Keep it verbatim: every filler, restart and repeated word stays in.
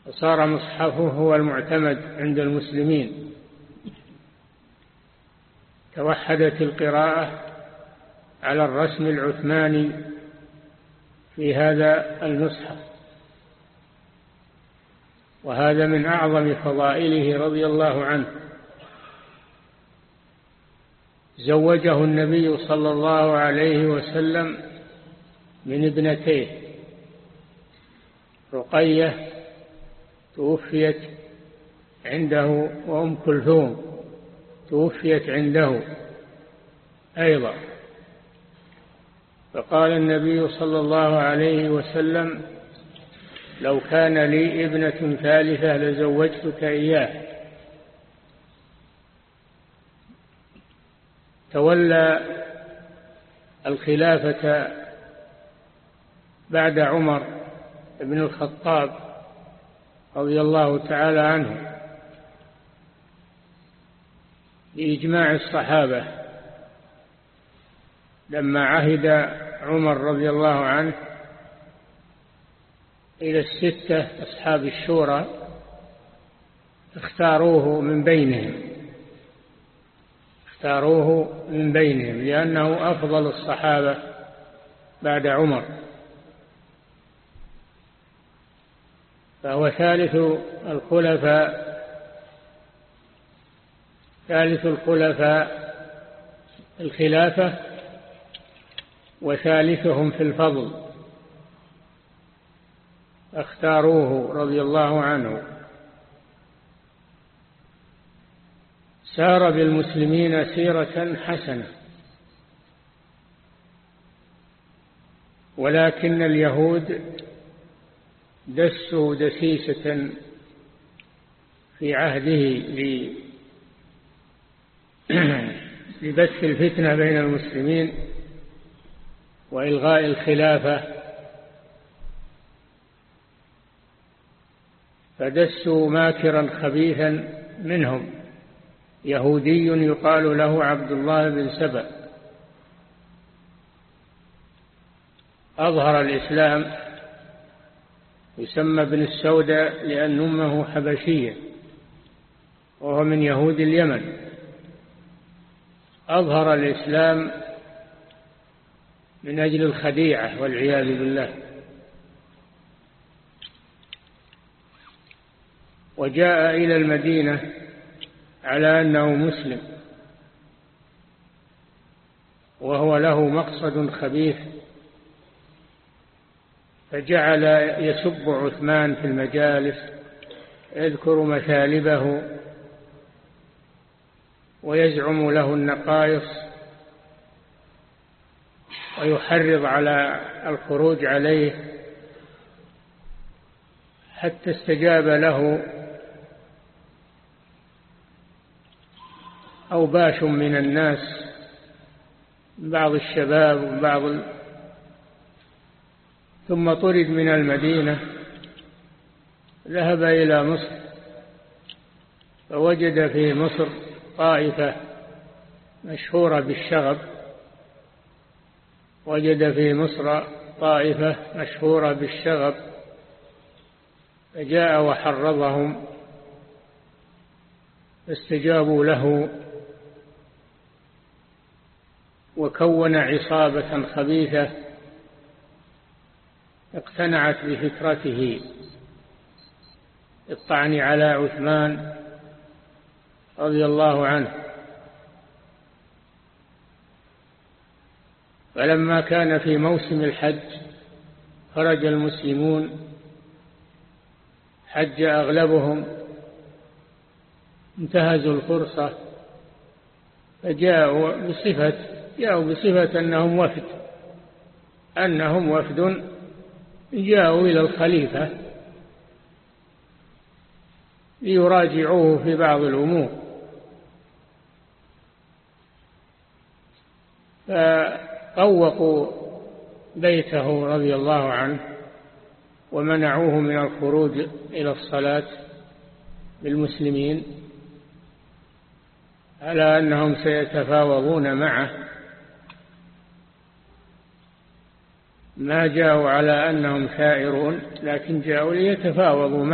وصار مصحفه هو المعتمد عند المسلمين. توحدت القراءة على الرسم العثماني في هذا المصحف، وهذا من أعظم فضائله رضي الله عنه. زوجه النبي صلى الله عليه وسلم من ابنتيه، رقية توفيت عنده، وأم كلثوم توفيت عنده أيضا. فقال النبي صلى الله عليه وسلم: لو كان لي ابنة ثالثة لزوجتك إياه. تولى الخلافة بعد عمر بن الخطاب رضي الله تعالى عنه بإجماع الصحابة، لما عهد عمر رضي الله عنه إلى الستة أصحاب الشورى اختاروه من بينهم اختاروه من بينهم لأنه أفضل الصحابة بعد عمر، فهو ثالث الخلفاء ثالث الخلفاء الخلافة وثالثهم في الفضل، اختاروه رضي الله عنه. سار بالمسلمين سيرة حسنة، ولكن اليهود دسوا دسيسة في عهده لبث الفتنة بين المسلمين وإلغاء الخلافة، فدسوا ماكرا خبيثا منهم، يهودي يقال له عبد الله بن سبأ، أظهر الإسلام، يسمى ابن السوداء لأن أمه حبشية وهو من يهود اليمن. أظهر الإسلام من أجل الخديعة والعياذ بالله، وجاء إلى المدينة على أنه مسلم، وهو له مقصد خبيث، فجعل يسب عثمان في المجالس، يذكر مثالبه ويزعم له النقائص، ويحرض على الخروج عليه، حتى استجاب له أوباش من الناس، بعض الشباب وبعض ال... ثم طرد من المدينة، ذهب إلى مصر، فوجد في مصر طائفة مشهورة بالشغب وجد في مصر طائفة مشهورة بالشغب فجاء وحرضهم فاستجابوا له، وكون عصابة خبيثة اقتنعت بفكرته الطعن على عثمان رضي الله عنه. فلما كان في موسم الحج خرج المسلمون، حج أغلبهم، انتهزوا الفرصة فجاءوا بصفة جاءوا بصفة أنهم وفد أنهم وفد جاءوا إلى الخليفة ليراجعوه في بعض الأمور، فطوقوا بيته رضي الله عنه ومنعوه من الخروج إلى الصلاة بالمسلمين، على أنهم سيتفاوضون معه، ما جاءوا على أنهم ثائرون، لكن جاءوا ليتفاوضوا معه.